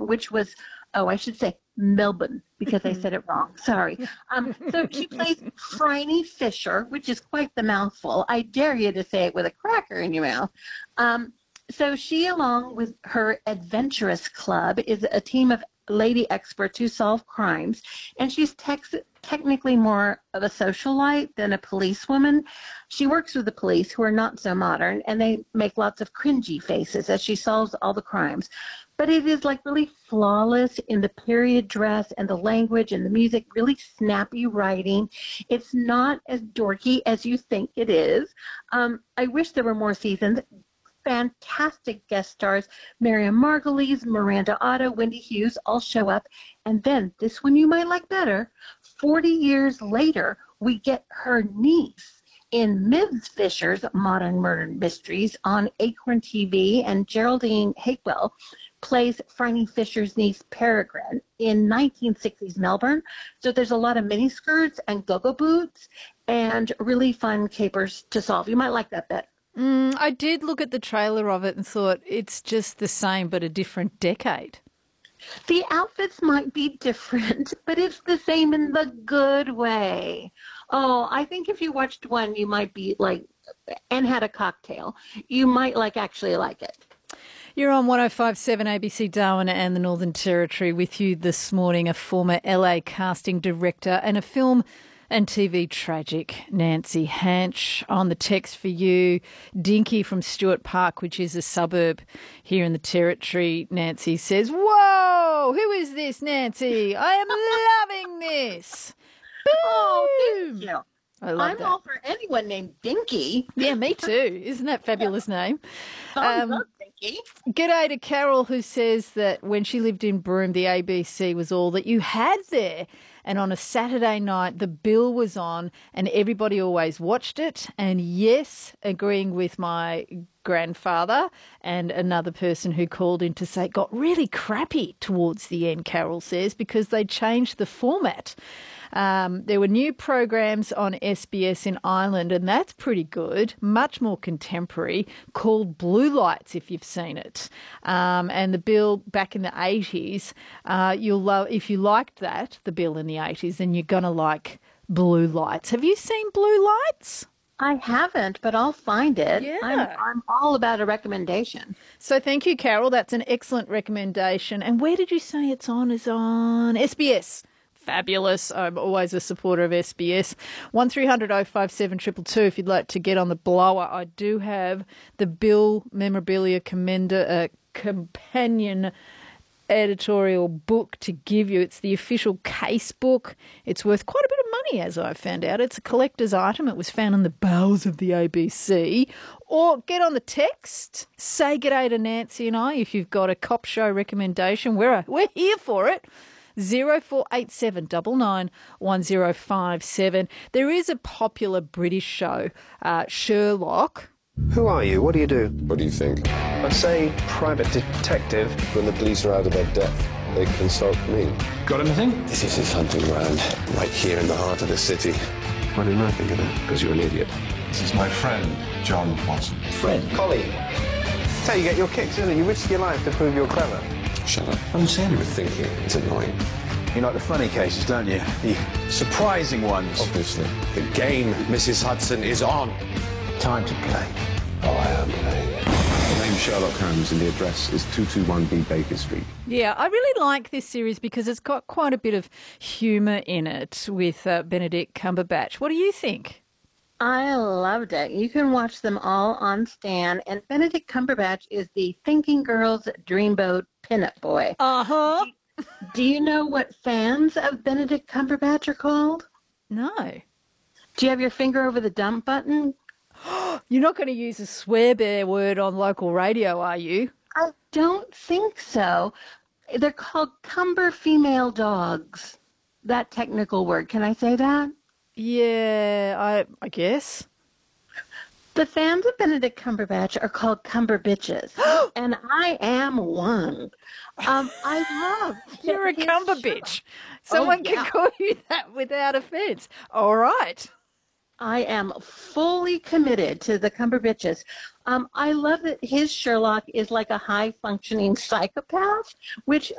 which was, I should say Melbourne, because I said it wrong. Sorry. So she plays Phryne Fisher, which is quite the mouthful. I dare you to say it with a cracker in your mouth. So she, along with her adventurous club, is a team of lady experts who solve crimes, and she's technically more of a socialite than a policewoman. She works with the police, who are not so modern, and they make lots of cringy faces as she solves all the crimes. But it is like really flawless in the period dress and the language and the music, really snappy writing. It's not as dorky as you think it is. I wish there were more seasons. Fantastic guest stars, Miriam Margolyes, Miranda Otto, Wendy Hughes all show up. And then, this one you might like better, 40 years later, we get her niece in Ms. Fisher's Modern Murder Mysteries on Acorn TV, and Geraldine Hakewell plays Phryne Fisher's niece Peregrine in 1960s Melbourne. So there's a lot of miniskirts and go-go boots and really fun capers to solve. You might like that better. I did look at the trailer of it and thought it's just the same but a different decade. The outfits might be different, but it's the same in the good way. Oh, I think if you watched one, you might be like, and had a cocktail, you might actually like it. You're on 105.7 ABC Darwin and the Northern Territory. With you this morning, a former LA casting director and a film and TV tragic, Nancy Hanch. On the text for you, Dinky from Stuart Park, which is a suburb here in the Territory, Nancy says, "Whoa, who is this, Nancy? I am loving this." Boom. Oh, thank you. I'm all for anyone named Dinky. Yeah, me too. Isn't that a fabulous name? I love Dinky. G'day to Carol, who says that when she lived in Broome, the ABC was all that you had there. And on a Saturday night, the bill was on and everybody always watched it. And yes, agreeing with my grandfather and another person who called in to say it got really crappy towards the end, Carol says, because they changed the format. There were new programs on SBS in Ireland, and that's pretty good, much more contemporary, called Blue Lights, if you've seen it. And the bill back in the 80s, you'll love, if you liked that, the bill in the 80s, then you're going to like Blue Lights. Have you seen Blue Lights? I haven't, but I'll find it. Yeah. I'm all about a recommendation. So thank you, Carol. That's an excellent recommendation. And where did you say it's on? Is on SBS. Fabulous. I'm always a supporter of SBS. 1300 057 222 if you'd like to get on the blower. I do have the Bill Memorabilia companion editorial book to give you. It's the official case book. It's worth quite a bit of money, as I found out. It's a collector's item. It was found in the bowels of the ABC. Or get on the text. Say g'day to Nancy and I if you've got a cop show recommendation. We're here for it. 0487 99 1057. There is a popular British show, Sherlock. Who are you? What do you do? What do you think? I'd say private detective. When the police are out of their depth, they consult me. Got anything? This is his hunting ground, right here in the heart of the city. Why didn't I think of that? Because you're an idiot. This is my friend, John Watson. Friend? Colleague. That's how you get your kicks, isn't it? You risk your life to prove you're clever. Shut up. I'm saying you were thinking. It's annoying. You like the funny cases, don't you? The surprising ones. Obviously. The game, Mrs. Hudson, is on. Time to play. Oh, I am playing. The name's Sherlock Holmes and the address is 221B Baker Street. Yeah, I really like this series because it's got quite a bit of humour in it with Benedict Cumberbatch. What do you think? I loved it. You can watch them all on Stan, and Benedict Cumberbatch is the thinking girl's dreamboat pinup boy. Uh-huh. Do you know what fans of Benedict Cumberbatch are called? No. Do you have your finger over the dump button? You're not going to use a swear bear word on local radio, are you? I don't think so. They're called Cumber female dogs. That technical word. Can I say that? Yeah, I guess. The fans of Benedict Cumberbatch are called Cumber bitches, and I am one. I love. You're a Cumber bitch. Someone can call you that without offence. All right. I am fully committed to the Cumber bitches. I love that his Sherlock is like a high-functioning psychopath, which